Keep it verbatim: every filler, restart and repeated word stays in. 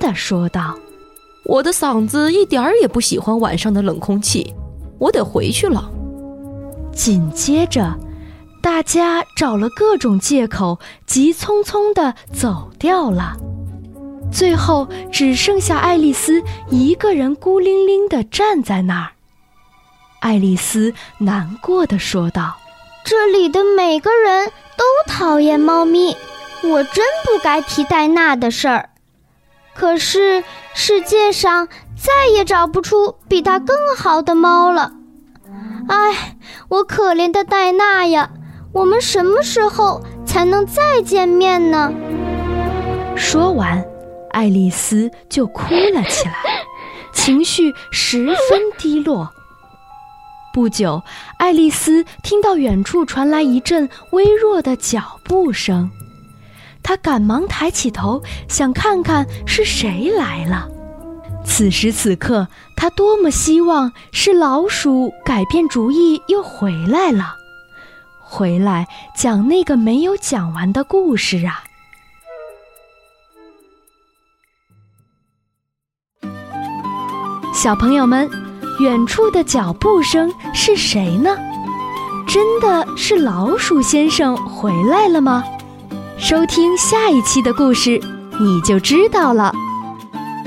地说道： 我的嗓子一点儿也不喜欢晚上的冷空气，我得回去了。 紧接着，大家找了各种借口，急匆匆地走掉了。最后只剩下爱丽丝一个人孤零零地站在那儿。爱丽丝难过地说道： 这里的每个人都讨厌猫咪，我真不该提戴娜的事儿。可是世界上再也找不出比它更好的猫了。唉，我可怜的戴娜呀，我们什么时候才能再见面呢？ 说完，爱丽丝就哭了起来，情绪十分低落。不久，爱丽丝听到远处传来一阵微弱的脚步声，她赶忙抬起头，想看看是谁来了。此时此刻，她多么希望是老鼠改变主意又回来了，回来讲那个没有讲完的故事啊！小朋友们，远处的脚步声是谁呢？真的是老鼠先生回来了吗？收听下一期的故事，你就知道了。